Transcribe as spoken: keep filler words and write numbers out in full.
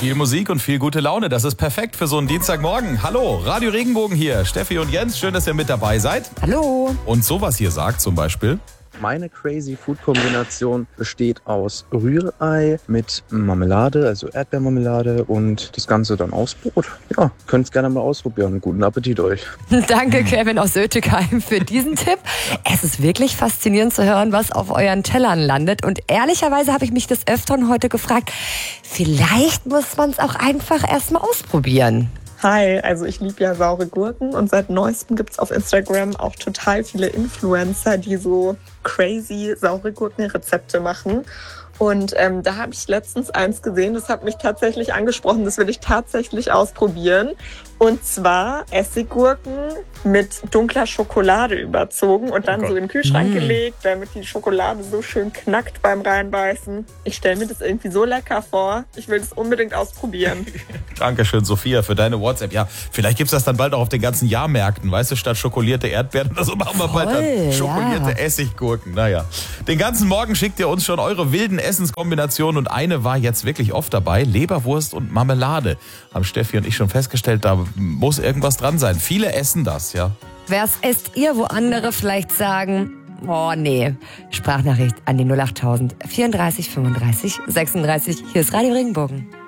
Viel Musik und viel gute Laune. Das ist perfekt für so einen Dienstagmorgen. Hallo, Radio Regenbogen hier. Steffi und Jens, schön, dass ihr mit dabei seid. Hallo. Und sowas hier sagt zum Beispiel: Meine Crazy Food Kombination besteht aus Rührei mit Marmelade, also Erdbeermarmelade und das Ganze dann aufs Brot. Ja, könnt es gerne mal ausprobieren. Guten Appetit euch. Danke, Kevin aus Sötekheim, für diesen Tipp. Es ist wirklich faszinierend zu hören, was auf euren Tellern landet. Und ehrlicherweise habe ich mich des Öfteren heute gefragt, vielleicht muss man es auch einfach erstmal ausprobieren. Hi, also ich liebe ja saure Gurken und seit neuestem gibt es auf Instagram auch total viele Influencer, die so crazy saure Gurken-Rezepte machen. Und ähm, da habe ich letztens eins gesehen, das hat mich tatsächlich angesprochen, das will ich tatsächlich ausprobieren. Und zwar Essiggurken mit dunkler Schokolade überzogen und dann Oh so in den Kühlschrank mm. gelegt, damit die Schokolade so schön knackt beim Reinbeißen. Ich stelle mir das irgendwie so lecker vor. Ich will das unbedingt ausprobieren. Dankeschön, Sophia, für deine WhatsApp. Ja, vielleicht gibt's das dann bald auch auf den ganzen Jahrmärkten, weißt du, statt schokolierte Erdbeeren oder so machen wir Voll, bald dann schokolierte ja. Essiggurken. Naja, den ganzen Morgen schickt ihr uns schon eure wilden Essenskombinationen und eine war jetzt wirklich oft dabei: Leberwurst und Marmelade. Haben Steffi und ich schon festgestellt, da muss irgendwas dran sein. Viele essen das, ja. Was esst ihr, wo andere vielleicht sagen, oh nee. Sprachnachricht an die null acht tausend vierunddreißig fünfunddreißig sechsunddreißig. Hier ist Radio Regenbogen.